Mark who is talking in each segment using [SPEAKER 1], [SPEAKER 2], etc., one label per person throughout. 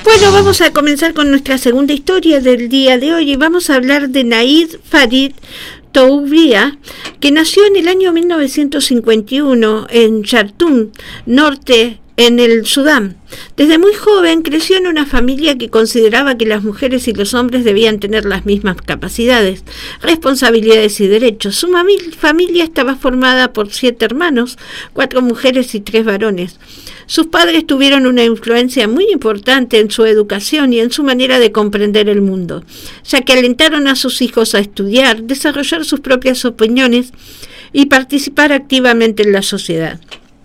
[SPEAKER 1] Bueno, vamos a comenzar con nuestra segunda historia del día de hoy y vamos a hablar de Naid Farid Toubia, que nació en el año 1951 en Khartoum, norte en el Sudán. Desde muy joven creció en una familia que consideraba que las mujeres y los hombres debían tener las mismas capacidades, responsabilidades y derechos. Su familia estaba formada por 7 hermanos, 4 mujeres y 3 varones. Sus padres tuvieron una influencia muy importante en su educación y en su manera de comprender el mundo, ya que alentaron a sus hijos a estudiar, desarrollar sus propias opiniones y participar activamente en la sociedad.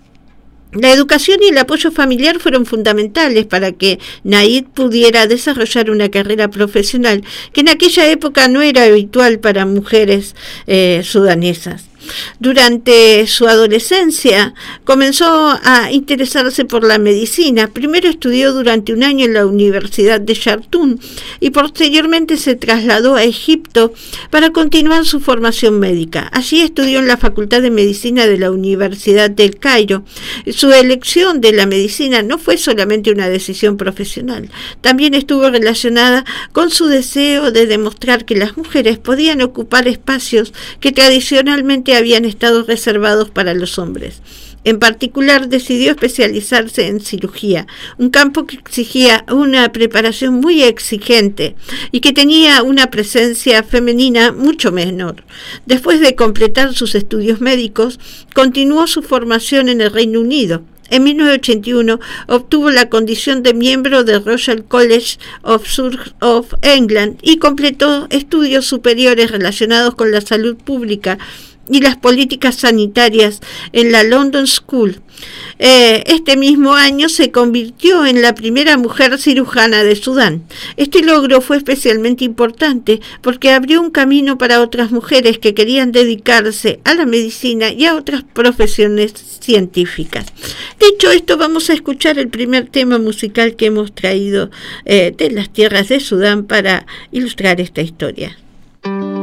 [SPEAKER 1] La educación y el apoyo familiar fueron fundamentales para que Naid pudiera desarrollar una carrera profesional que en aquella época no era habitual para mujeres sudanesas. Durante su adolescencia comenzó a interesarse por la medicina. Primero estudió durante un año en la Universidad de Khartoum y posteriormente se trasladó a Egipto para continuar su formación médica. Allí estudió en la Facultad de Medicina de la Universidad del Cairo. Su elección de la medicina no fue solamente una decisión profesional, también estuvo relacionada con su deseo de demostrar que las mujeres podían ocupar espacios que tradicionalmente habían estado reservados para los hombres. En particular, decidió especializarse en cirugía, un campo que exigía una preparación muy exigente y que tenía una presencia femenina mucho menor. Después de completar sus estudios médicos, continuó su formación en el Reino Unido. En 1981 obtuvo la condición de miembro del Royal College of England y completó estudios superiores relacionados con la salud pública y las políticas sanitarias en la London School. Este mismo año se convirtió en la primera mujer cirujana de Sudán. Este logro fue especialmente importante porque abrió un camino para otras mujeres que querían dedicarse a la medicina y a otras profesiones científicas. Dicho esto, vamos a escuchar el primer tema musical que hemos traído de las tierras de Sudán para ilustrar esta historia.